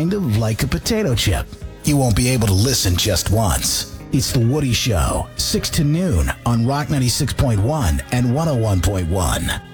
kind of like a potato chip. You won't be able to listen just once. It's The Woody Show, 6 to noon on Rock 96.1 and 101.1.